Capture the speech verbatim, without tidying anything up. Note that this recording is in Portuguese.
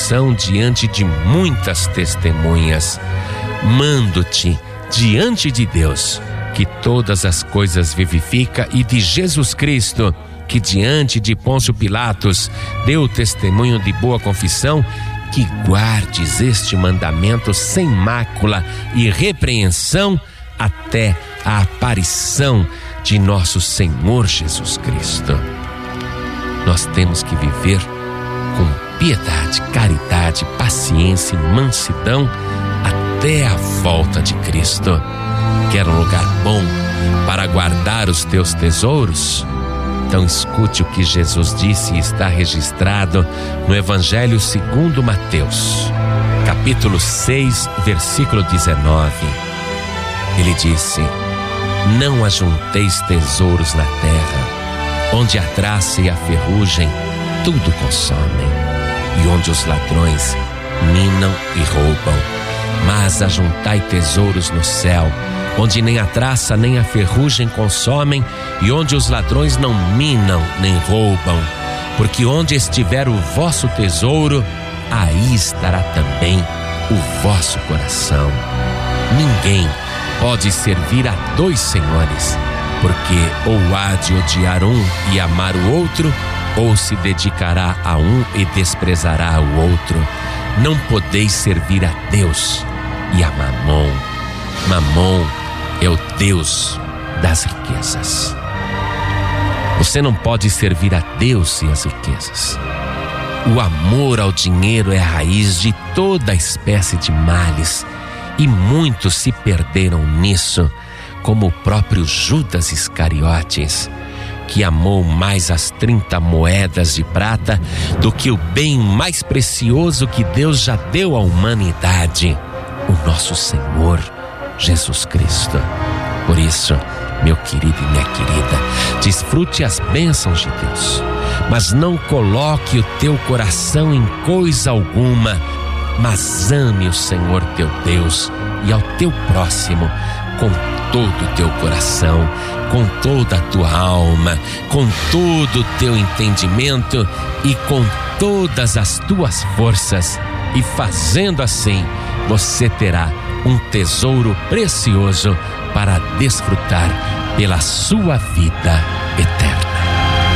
confissão diante de muitas testemunhas. Mando-te diante de Deus, que todas as coisas vivifica, e de Jesus Cristo, que diante de Pôncio Pilatos deu testemunho de boa confissão, que guardes este mandamento sem mácula e repreensão até a aparição de nosso Senhor Jesus Cristo. Nós temos que viver com piedade, caridade, paciência e mansidão até a volta de Cristo. Quer um lugar bom para guardar os teus tesouros? Então escute o que Jesus disse e está registrado no Evangelho segundo Mateus, capítulo seis, versículo dezenove. Ele disse: não ajunteis tesouros na terra, onde a traça e a ferrugem tudo consomem, e onde os ladrões minam e roubam. Mas ajuntai tesouros no céu, onde nem a traça nem a ferrugem consomem, e onde os ladrões não minam nem roubam. Porque onde estiver o vosso tesouro, aí estará também o vosso coração. Ninguém pode servir a dois senhores, porque ou há de odiar um e amar o outro, ou se dedicará a um e desprezará o outro. Não podeis servir a Deus e a Mamon. Mamon é o Deus das riquezas. Você não pode servir a Deus e as riquezas. O amor ao dinheiro é a raiz de toda espécie de males, e muitos se perderam nisso, como o próprio Judas Iscariotes, que amou mais as trinta moedas de prata do que o bem mais precioso que Deus já deu à humanidade, o nosso Senhor Jesus Cristo. Por isso, meu querido e minha querida, desfrute as bênçãos de Deus, mas não coloque o teu coração em coisa alguma, mas ame o Senhor teu Deus e ao teu próximo com todo o teu coração, com toda a tua alma, com todo o teu entendimento e com todas as tuas forças. E fazendo assim, você terá um tesouro precioso para desfrutar pela sua vida eterna.